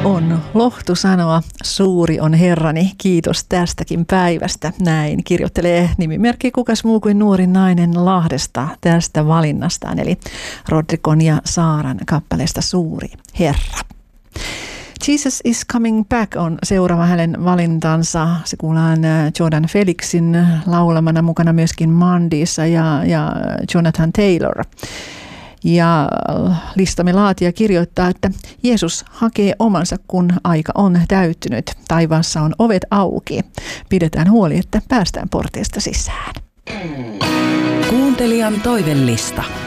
On lohtu sanoa, suuri on Herrani, kiitos tästäkin päivästä. Näin kirjoittelee nimimerkki kukas muu kuin nuori nainen Lahdesta tästä valinnastaan, eli Rodrikon ja Saaran kappaleesta Suuri Herra. Jesus is Coming Back on seuraava hänen valintansa. Se kuullaan Jordan Felixin laulamana, mukana myöskin Mandissa ja Jonathan Taylor. Ja listamme laatija kirjoittaa, että Jeesus hakee omansa, kun aika on täyttynyt. Taivaassa on ovet auki. Pidetään huoli, että päästään porteista sisään. Kuuntelijan toivellista.